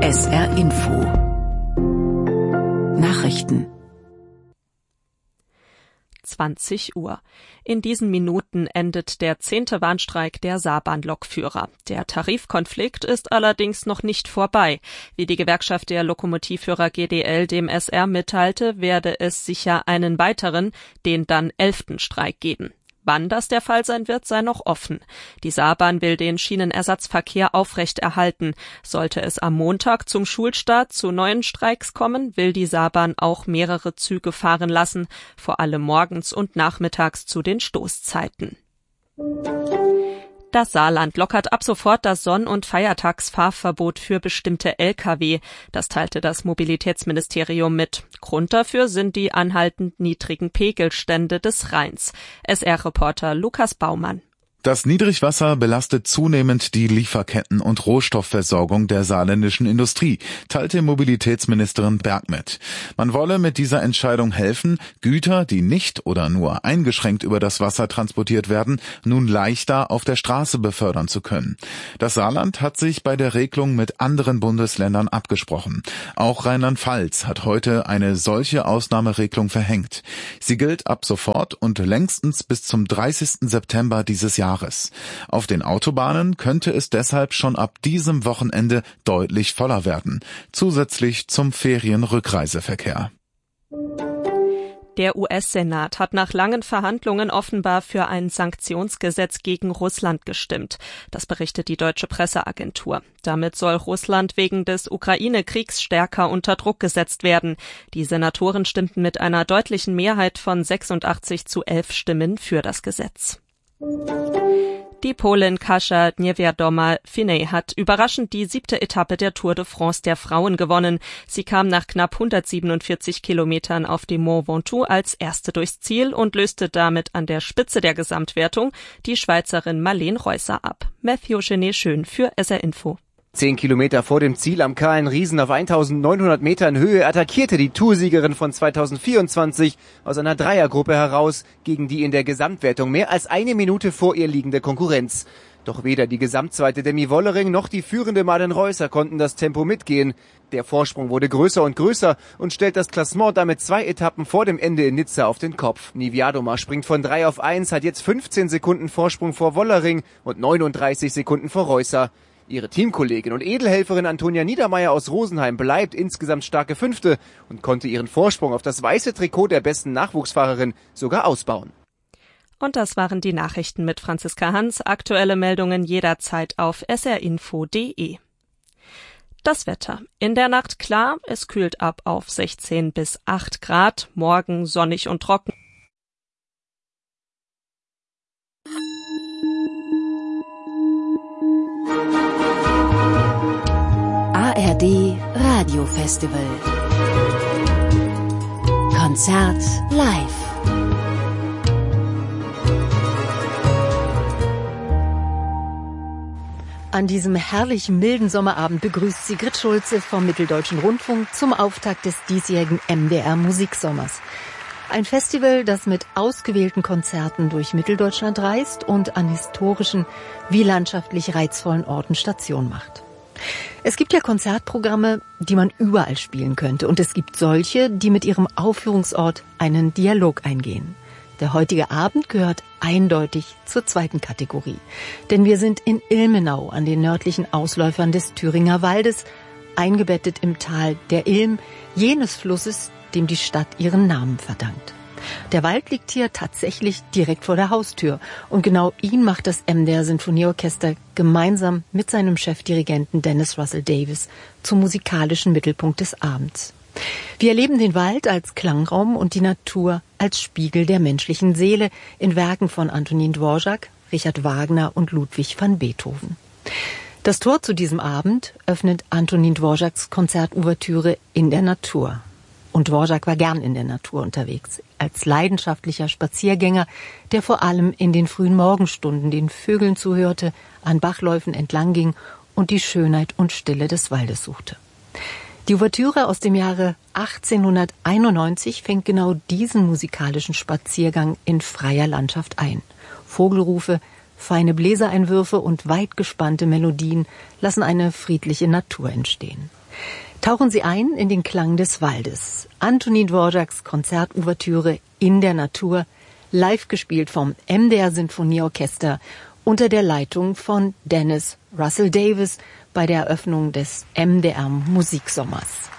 SR Info Nachrichten 20 Uhr. In diesen Minuten endet der 10. Warnstreik der Saarbahn-Lokführer. Der Tarifkonflikt ist allerdings noch nicht vorbei. Wie die Gewerkschaft der Lokomotivführer GDL dem SR mitteilte, werde es sicher einen weiteren, den dann 11. Streik geben. Wann das der Fall sein wird, sei noch offen. Die Saarbahn will den Schienenersatzverkehr aufrechterhalten. Sollte es am Montag zum Schulstart zu neuen Streiks kommen, will die Saarbahn auch mehrere Züge fahren lassen, vor allem morgens und nachmittags zu den Stoßzeiten. Das Saarland lockert ab sofort das Sonn- und Feiertagsfahrverbot für bestimmte Lkw. Das teilte das Mobilitätsministerium mit. Grund dafür sind die anhaltend niedrigen Pegelstände des Rheins. SR-Reporter Lukas Baumann. Das Niedrigwasser belastet zunehmend die Lieferketten und Rohstoffversorgung der saarländischen Industrie, teilte Mobilitätsministerin Berg mit. Man wolle mit dieser Entscheidung helfen, Güter, die nicht oder nur eingeschränkt über das Wasser transportiert werden, nun leichter auf der Straße befördern zu können. Das Saarland hat sich bei der Regelung mit anderen Bundesländern abgesprochen. Auch Rheinland-Pfalz hat heute eine solche Ausnahmeregelung verhängt. Sie gilt ab sofort und längstens bis zum 30. September dieses Jahres. Auf den Autobahnen könnte es deshalb schon ab diesem Wochenende deutlich voller werden, zusätzlich zum Ferienrückreiseverkehr. Der US-Senat hat nach langen Verhandlungen offenbar für ein Sanktionsgesetz gegen Russland gestimmt. Das berichtet die deutsche Presseagentur. Damit soll Russland wegen des Ukraine-Kriegs stärker unter Druck gesetzt werden. Die Senatoren stimmten mit einer deutlichen Mehrheit von 86-11 Stimmen für das Gesetz. Die Polin Kasia Niewiadoma-Finney hat überraschend die 7. Etappe der Tour de France der Frauen gewonnen. Sie kam nach knapp 147 Kilometern auf dem Mont Ventoux als Erste durchs Ziel und löste damit an der Spitze der Gesamtwertung die Schweizerin Marlene Reusser ab. Matthew Genet-Schön für SR Info. 10 Kilometer vor dem Ziel am Kahlen Riesen auf 1900 Metern Höhe attackierte die Toursiegerin von 2024 aus einer Dreiergruppe heraus gegen die in der Gesamtwertung mehr als eine Minute vor ihr liegende Konkurrenz. Doch weder die Gesamtzweite Demi Wollering noch die führende Marlene Reusser konnten das Tempo mitgehen. Der Vorsprung wurde größer und größer und stellt das Klassement damit 2 Etappen vor dem Ende in Nizza auf den Kopf. Niewiadoma springt von 3 auf 1, hat jetzt 15 Sekunden Vorsprung vor Wollering und 39 Sekunden vor Reusser. Ihre Teamkollegin und Edelhelferin Antonia Niedermeyer aus Rosenheim bleibt insgesamt starke 5. und konnte ihren Vorsprung auf das weiße Trikot der besten Nachwuchsfahrerin sogar ausbauen. Und das waren die Nachrichten mit Franziska Hans. Aktuelle Meldungen jederzeit auf srinfo.de. Das Wetter. In der Nacht klar, es kühlt ab auf 16 bis 8 Grad, morgen sonnig und trocken. ARD Radiofestival Konzert live. An diesem herrlich milden Sommerabend begrüßt Sigrid Schulze vom Mitteldeutschen Rundfunk zum Auftakt des diesjährigen MDR Musiksommers. Ein Festival, das mit ausgewählten Konzerten durch Mitteldeutschland reist und an historischen wie landschaftlich reizvollen Orten Station macht. Es gibt ja Konzertprogramme, die man überall spielen könnte, und es gibt solche, die mit ihrem Aufführungsort einen Dialog eingehen. Der heutige Abend gehört eindeutig zur zweiten Kategorie, denn wir sind in Ilmenau an den nördlichen Ausläufern des Thüringer Waldes, eingebettet im Tal der Ilm, jenes Flusses, dem die Stadt ihren Namen verdankt. Der Wald liegt hier tatsächlich direkt vor der Haustür und genau ihn macht das MDR Sinfonieorchester gemeinsam mit seinem Chefdirigenten Dennis Russell Davies zum musikalischen Mittelpunkt des Abends. Wir erleben den Wald als Klangraum und die Natur als Spiegel der menschlichen Seele in Werken von Antonin Dvorak, Richard Wagner und Ludwig van Beethoven. Das Tor zu diesem Abend öffnet Antonin Dvoraks Konzertouvertüre in der Natur. Und Dvorak war gern in der Natur unterwegs, als leidenschaftlicher Spaziergänger, der vor allem in den frühen Morgenstunden den Vögeln zuhörte, an Bachläufen entlang ging und die Schönheit und Stille des Waldes suchte. Die Ouvertüre aus dem Jahre 1891 fängt genau diesen musikalischen Spaziergang in freier Landschaft ein. Vogelrufe, feine Bläsereinwürfe und weit gespannte Melodien lassen eine friedliche Natur entstehen. Tauchen Sie ein in den Klang des Waldes. Antonín Dvořáks Konzertouvertüre in der Natur, live gespielt vom MDR Sinfonieorchester unter der Leitung von Dennis Russell Davis bei der Eröffnung des MDR Musiksommers.